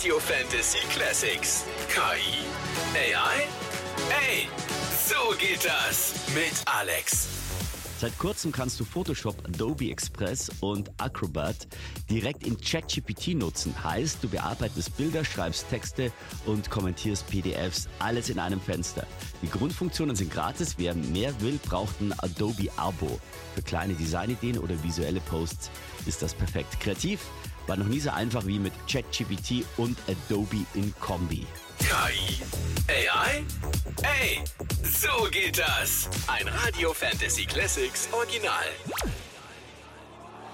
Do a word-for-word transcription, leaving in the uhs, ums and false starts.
Radio Fantasy Classics. K I? A I? Ey, so geht das mit Alex. Seit kurzem kannst du Photoshop, Adobe Express und Acrobat direkt in ChatGPT nutzen. Heißt, du bearbeitest Bilder, schreibst Texte und kommentierst P D Fs, alles in einem Fenster. Die Grundfunktionen sind gratis. Wer mehr will, braucht ein Adobe-Abo. Für kleine Designideen oder visuelle Posts ist das perfekt. Kreativ war noch nie so einfach wie mit ChatGPT und Adobe in Kombi. K I? A I? Ey, so geht das. Ein Radio Fantasy Classics Original.